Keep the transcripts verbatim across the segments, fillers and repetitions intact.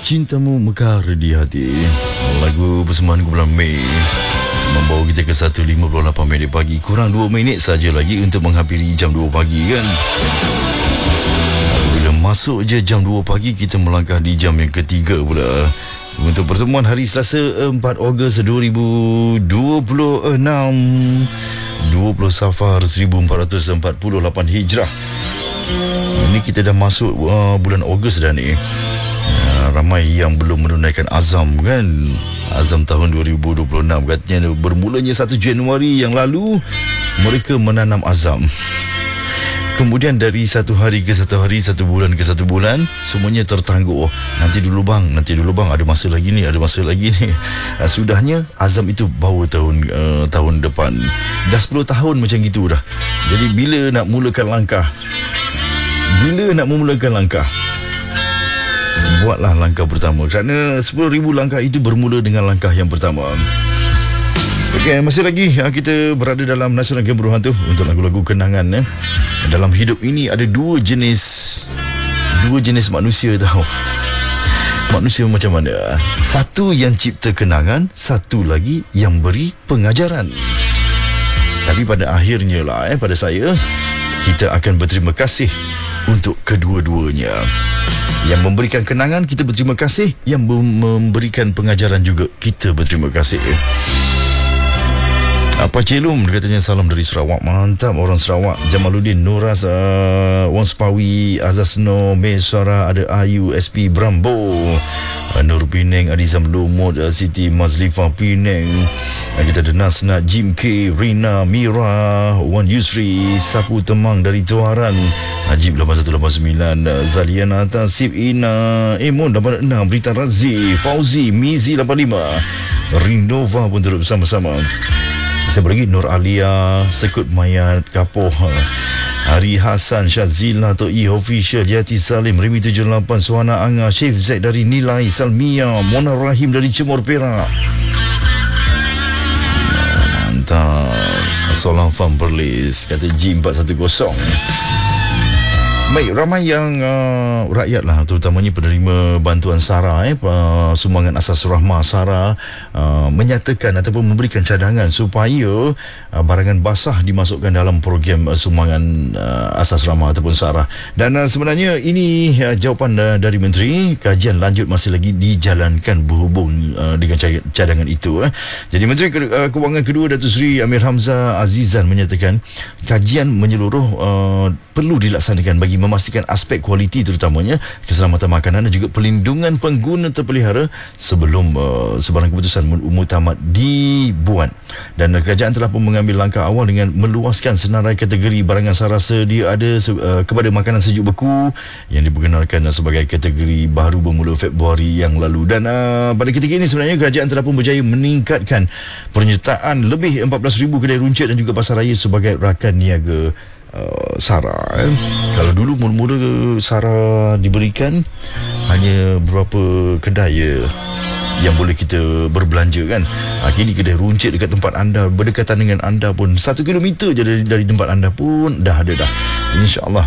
Cintamu mekar di hati. Lagu persembahan bulan Mei membawa kita ke satu lima puluh lapan minit pagi. Kurang dua minit saja lagi untuk menghampiri jam dua pagi kan. Bila masuk je jam dua pagi, kita melangkah di jam yang ketiga pula. Untuk pertemuan hari Selasa empat Ogos dua ribu dua puluh enam, dua puluh Safar seribu empat ratus empat puluh lapan Hijrah. Ini kita dah masuk uh, bulan Ogos dah ni. uh, Ramai yang belum menunaikan azam kan. Azam tahun dua ribu dua puluh enam katanya bermulanya satu Januari yang lalu. Mereka menanam azam. Kemudian dari satu hari ke satu hari, satu bulan ke satu bulan, semuanya tertangguh. Oh, nanti dulu bang, nanti dulu bang, ada masa lagi ni, ada masa lagi ni. uh, Sudahnya azam itu bawa tahun uh, tahun depan. Dah sepuluh tahun macam gitu dah. Jadi bila nak mulakan langkah, Bila nak memulakan langkah, buatlah langkah pertama. Kerana sepuluh ribu langkah itu bermula dengan langkah yang pertama. Okey, masih lagi kita berada dalam Nasional Game Beruhan tu untuk lagu-lagu kenangan. eh. Dalam hidup ini ada dua jenis Dua jenis manusia tau. Manusia macam mana? Satu yang cipta kenangan, satu lagi yang beri pengajaran. Tapi pada akhirnya lah eh, pada saya, kita akan berterima kasih untuk kedua-duanya. Yang memberikan kenangan, kita berterima kasih. Yang memberikan pengajaran juga, kita berterima kasih. Apa Celum katanya salam dari Sarawak. Mantap orang Sarawak. Jamaluddin, Nuras, uh, Wan Sepawi, Azazno, Mesara, ada Ayu, S P Brambo, uh, Nur Penang, Adizam Lumut, uh, Siti Mazlifah Penang, uh, kita ada Nasnat, Jim K, Rina, Mira, Wan Yusri, Sapu Temang dari Tuaran, Najib lapan satu lapan sembilan, uh, Zaliana Tasib, Ina, Emon lapan enam, Rita Razi, Fauzi, Mizi lapan lima, Rindova pun turut bersama-sama. Saya lagi Nur Alia, Sekut Mayat Kapoh, Hari Hasan, Syazila To'i Official, Yati Salim, Rimi tujuh lapan, Suhana Anga, Syif Zaid dari Nilai, Salmia, Mona Rahim dari Cemor Perak. Mantap. Solang Fam Perlis kata G empat satu kosong. Baik, ramai yang uh, rakyat lah, terutamanya penerima bantuan SARA, eh, uh, sumbangan asas rahmah SARA, uh, menyatakan ataupun memberikan cadangan supaya uh, barangan basah dimasukkan dalam program uh, sumbangan uh, asas rahmah ataupun SARA. Dan uh, sebenarnya ini uh, jawapan uh, dari Menteri. Kajian lanjut masih lagi dijalankan berhubung uh, dengan cadangan itu. Eh. Jadi Menteri Ke- uh, Kewangan kedua Datuk Seri Amir Hamzah Azizan menyatakan kajian menyeluruh uh, perlu dilaksanakan bagi memastikan aspek kualiti, terutamanya keselamatan makanan dan juga pelindungan pengguna terpelihara sebelum uh, sebarang keputusan muktamad dibuat. Dan uh, kerajaan telah pun mengambil langkah awal dengan meluaskan senarai kategori barangan SARA sedia ada uh, kepada makanan sejuk beku yang diperkenalkan uh, sebagai kategori baru bermula Februari yang lalu. Dan uh, pada ketika ini sebenarnya kerajaan telah pun berjaya meningkatkan penyertaan lebih empat belas ribu kedai runcit dan juga pasar raya sebagai rakan niaga Uh, SARA. eh. Kalau dulu mula-mula SARA diberikan hanya beberapa kedai ya, yang boleh kita berbelanja kan. Kini kedai runcit dekat tempat anda, berdekatan dengan anda pun, satu kilometer je dari, dari tempat anda pun dah ada dah, InsyaAllah.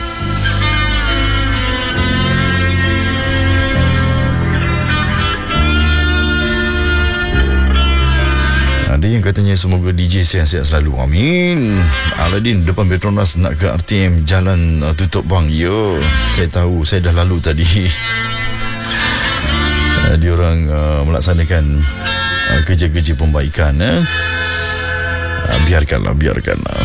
Ada yang katanya semoga D J sihat-sihat selalu. Amin. Aladin depan Petronas nak ke R T M, jalan uh, tutup bang. Yo, saya tahu, saya dah lalu tadi. uh, Diorang uh, melaksanakan uh, kerja-kerja pembaikan. eh? uh, Biarkanlah, biarkanlah.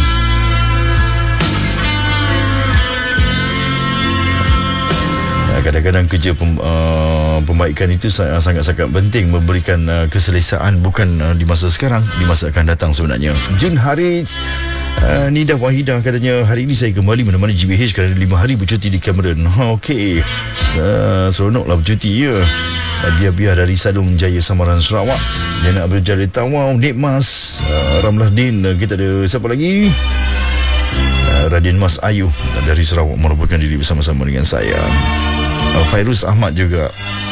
Kadang-kadang kerja pem, uh, pembaikan itu sangat-sangat penting, memberikan uh, keselesaan bukan uh, di masa sekarang, di masa akan datang sebenarnya. Jun Haris, uh, Nida Wahidah katanya hari ini saya kembali menemani G B H kerana lima hari bercuti di Cameron. Okey, uh, seronoklah bercuti ya. Uh, dia biar dari Sadung Jaya Samaran Sarawak. Dia nak berjaya Tawau, Nikmas, uh, Ramlah Din. Uh, kita ada siapa lagi? Uh, Radin Mas Ayu dari Sarawak merupakan diri bersama-sama dengan saya. Fairuz Ahmad juga.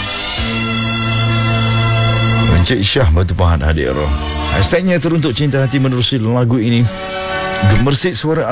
Encik Syah Batu Pahat hadir. Hashtagnya teruntuk cinta hati menerusi lagu ini. Gemersik suara